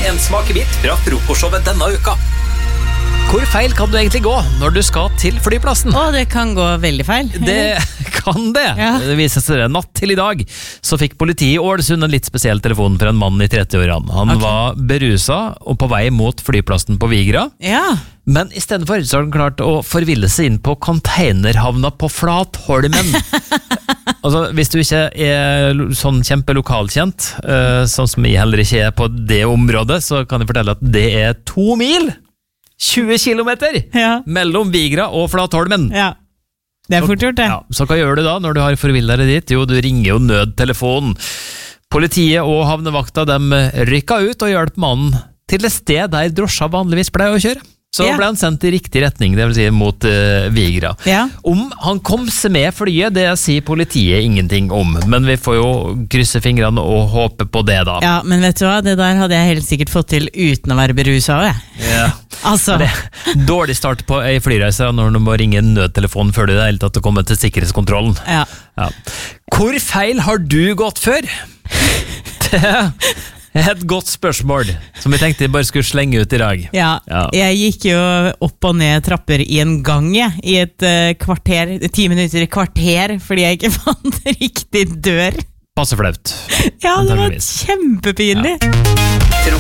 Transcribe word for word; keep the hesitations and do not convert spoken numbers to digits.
en smakebit fra frokostshowet denne uka. Hvor feil kan du egentlig gå når du skal til flyplassen? Å, det kan gå veldig feil. Det kan det. Ja. Det viser seg det. Natt til i dag så fikk politiet i Ålesund en litt spesiell telefon fra en mann i trettiårene. Han Ok. var berusa og på vei mot flyplassen på Vigra. Ja. Men i stedet for så har han klart å forville seg inn på containerhavna på Flatholmen. Altså, hvis du ikke er sånn kjempelokalkjent, uh, sånn som jeg heller ikke er på det området, så kan jeg fortelle at det er to mil! tjue kilometer Ja. mellom Vigra og Flatholmen. Ja. Det er fort gjort, det. Ja, så hva gjør du da når du har forvillet deg dit? Jo, du ringer jo nødtelefonen. Politiet og havnevakta dem rykka ut og hjalp mannen til et sted der drosja vanligvis pleier å kjøre. Så Ja. ble han sendt i riktig retning, det vil si mot uh, Vigra. Ja. Om han kom seg med flyet, det sier politiet ingenting om, men vi får jo krysse fingrene og håpe på det da. Ja, men vet du hva? Det der hadde jeg helt sikkert fått til uten å være beruset også, jeg. Ja. Altså. Det er dårlig start på ei flyreise når du må ringe en nødtelefon før du i det hele tatt kommer til sikkerhetskontrollen. Ja. Ja. Hvor feil har du gått før? Det er et godt spørsmål, som jeg tenkte jeg bare skulle slenge ut i dag. Ja, Ja. jeg gikk jo opp og ned trapper i en gang, jeg, i et uh, kvarter, ti minutter i kvarter, fordi jeg ikke fant riktig dør. Passe flaut. Ja, det var Antageligvis. kjempepinlig.